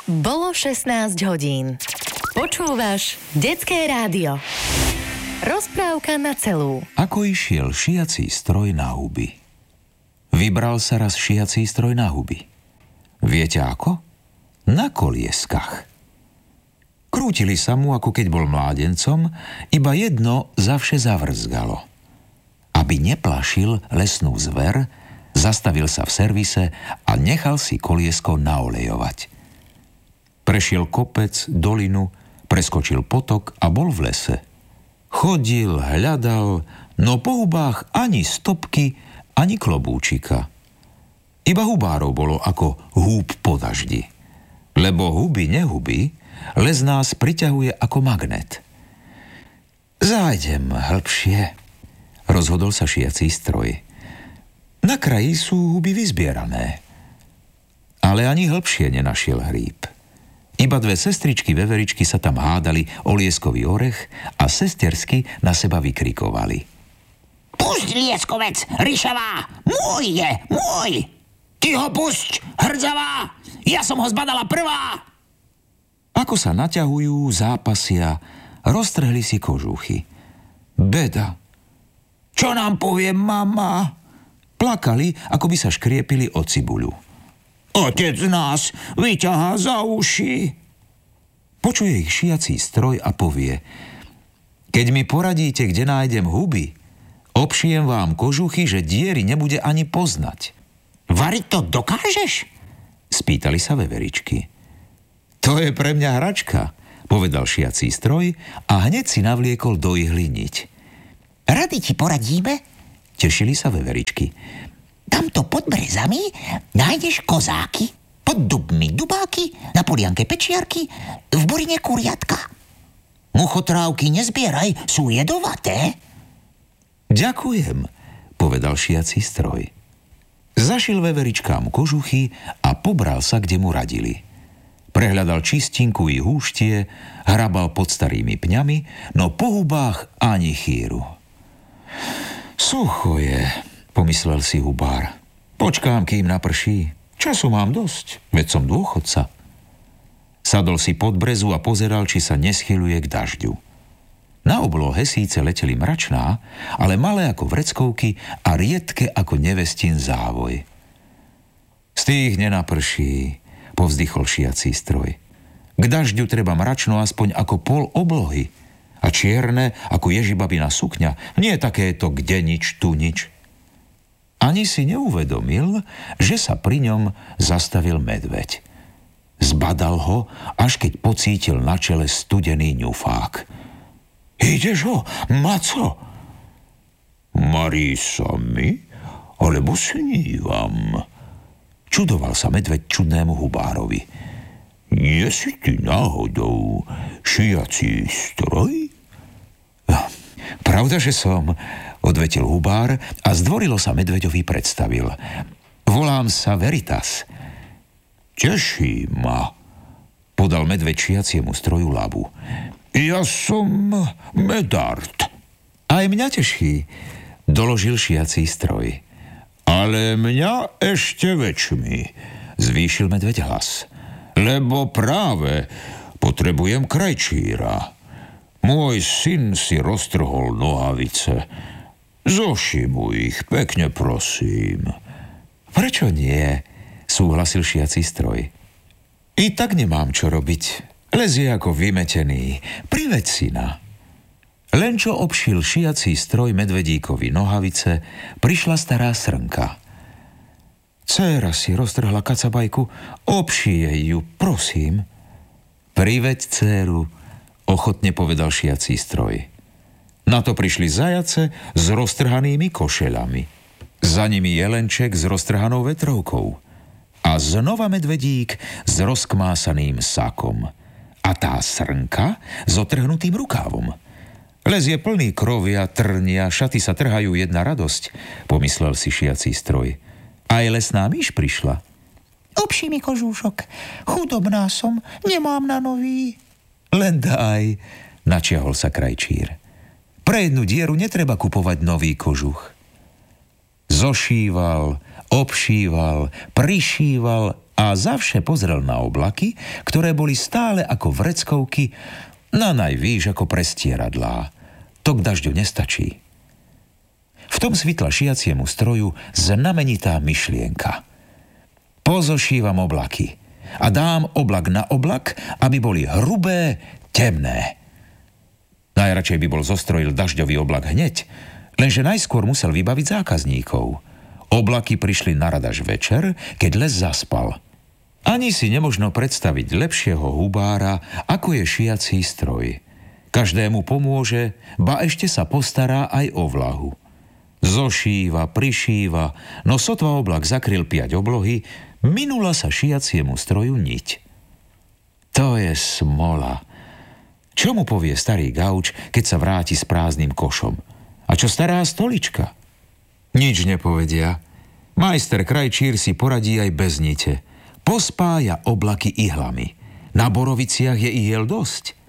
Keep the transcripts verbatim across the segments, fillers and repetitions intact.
Bolo šestnásť hodín. Počúvaš Detské rádio. Rozprávka na celú. Ako išiel šiací stroj na huby? Vybral sa raz šiací stroj na huby. Viete ako? Na kolieskach. Krútili sa mu, ako keď bol mládencom, iba jedno zavše zavrzgalo. Aby neplašil lesnú zver, zastavil sa v servise a nechal si koliesko naolejovať. Prešiel kopec, dolinu, preskočil potok a bol v lese. Chodil, hľadal, no po hubách ani stopky, ani klobúčika. Iba hubárov bolo ako húb po daždi. Lebo huby nehuby, les nás priťahuje ako magnet. Zájdem hĺbšie, rozhodol sa šiací stroj. Na kraji sú huby vyzbierané. Ale ani hĺbšie nenašiel hríb. Iba dve sestričky veveričky sa tam hádali o lieskový orech a sestersky na seba vykrikovali. Pusť, lieskovec, ryšavá! Môj je, môj! Ty ho pusť, hrdzavá! Ja som ho zbadala prvá! Ako sa naťahujú, zápasia, roztrhli si kožuchy. Beda. Čo nám povie mama? Plakali, ako by sa škriepili o cibuľu. Otec nás vyťahá za uši. Počuje ich šiací stroj a povie: keď mi poradíte, kde nájdem huby, obšijem vám kožuchy, že diery nebude ani poznať. Variť to dokážeš? Spýtali sa veveričky. To je pre mňa hračka, povedal šiací stroj a hneď si navliekol do ihly niť. Rady ti poradíme? Tešili sa veveričky. Tamto pod brezami nájdeš kozáky, pod dubmi dubáky, na polianke pečiarky, v burine kuriatka. Muchotrávky nezbieraj, sú jedovaté. Ďakujem, povedal šiací stroj. Zašil veveričkám kožuchy a pobral sa, kde mu radili. Prehľadal čistinku i húštie, hrabal pod starými pňami, no po hubách ani chýru. Sucho je, pomyslel si hubár. Počkám, kým naprší. Času mám dosť, veď som dôchodca. Sadol si pod brezu a pozeral, či sa neschyľuje k dažďu. Na oblohe síce leteli mračná, ale malé ako vreckovky a riedke ako nevestin závoj. Z tých nenaprší, povzdychol šiací stroj. K dažďu treba mračno aspoň ako pol oblohy a čierne ako ježibabina sukňa. Nie takéto kde nič, tu nič. Ani si neuvedomil, že sa pri ňom zastavil medveď. Zbadal ho, až keď pocítil na čele studený ňufák. Ideš ho, maco? Marí sa mi, alebo snívam? Čudoval sa medveď čudnému hubárovi. Nie si ty náhodou šiací stroj? Pravda, že som, odvetil hubár a zdvorilo sa medveďovi predstavil. Volám sa Veritas. Teší ma, podal medveď šiaciemu stroju labu. Ja som Medard. Aj mňa teší, doložil šiací stroj. Ale mňa ešte väčšmi, zvýšil medveď hlas. Lebo práve potrebujem krajčíra. Môj syn si roztrhol nohavice. Zošimu ich, pekne prosím. Prečo nie? Súhlasil šiací stroj. I tak nemám čo robiť. Lezie ako vymetený. Priveď syna. Len čo obšil šiací stroj medvedíkovi nohavice, prišla stará srnka. Dcéra si roztrhla kacabajku, obšije ju, prosím. Priveď dcéru, ochotne povedal šiací stroj. Na to prišli zajace s roztrhanými košeľami. Za nimi jelenček s roztrhanou vetrovkou. A znova medvedík s rozkmásaným sakom. A tá srnka s otrhnutým rukávom. Les je plný krovia, trnia, šaty sa trhajú, jedna radosť, pomyslel si šiací stroj. Aj lesná myš prišla. Obši mi kožúšok, chudobná som, nemám na nový. Len daj, načiahol sa krajčír. Pre jednu dieru netreba kupovať nový kožuch. Zošíval, obšíval, prišíval a zavše pozrel na oblaky, ktoré boli stále ako vreckovky, na najvýš ako prestieradlá. To k dažďu nestačí. V tom svitla šiaciemu stroju znamenitá myšlienka. Pozošívam oblaky a dám oblak na oblak, aby boli hrubé, temné. Najradšej by bol zostrojil dažďový oblak hneď, lenže najskôr musel vybaviť zákazníkov. Oblaky prišli na rad až večer, keď les zaspal. Ani si nemožno predstaviť lepšieho hubára, ako je šiací stroj. Každému pomôže, ba ešte sa postará aj o vlahu. Zošíva, prišíva, no sotva oblak zakryl piať oblohy, minula sa šiaciemu stroju niť. To je smola. Čo mu povie starý gauč, keď sa vráti s prázdnym košom? A čo stará stolička? Nič nepovedia. Majster krajčír si poradí aj bez nite. Pospája oblaky ihlami. Na boroviciach je ihiel dosť.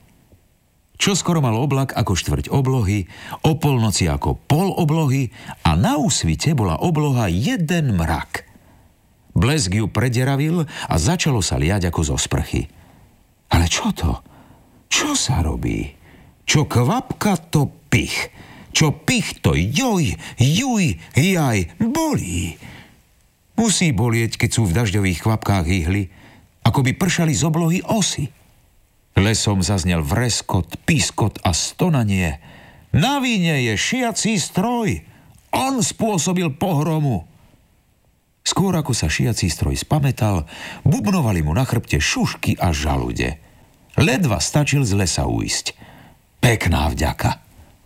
Čo skoro mal oblak ako štvrť oblohy, o polnoci ako pol oblohy a na úsvite bola obloha jeden mrak. Blesk ju prederavil a začalo sa liať ako zo sprchy. Ale čo to? Čo sa robí? Čo kvapka, to pich. Čo pich, to joj, juj, jaj, bolí. Musí bolieť, keď sú v dažďových kvapkách ihly, ako by pršali z oblohy osy. Lesom zaznel vreskot, pískot a stonanie. Na vine je šiací stroj. On spôsobil pohromu. Skôr ako sa šiací stroj spamätal, bubnovali mu na chrbte šušky a žalude. Ledva stačil z lesa uísť. Pekná vďaka.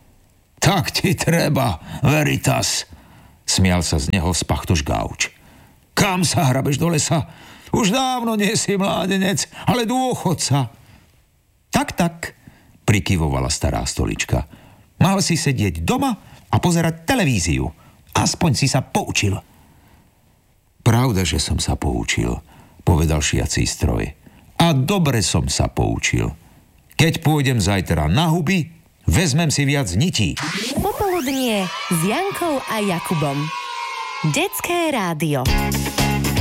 Tak ti treba, Veritas, smial sa z neho spachtoš gauč. Kam sa hrabeš do lesa? Už dávno nie si mládenec, ale dôchodca. Tak, tak, prikyvovala stará stolička. Mal si sedieť doma a pozerať televíziu. Aspoň si sa poučil. Pravda, že som sa poučil, povedal šiací stroj. A dobre som sa poučil. Keď pôjdem zajtra na huby, vezmem si viac nití. Popoludnie s Jankou a Jakubom. Detské rádio.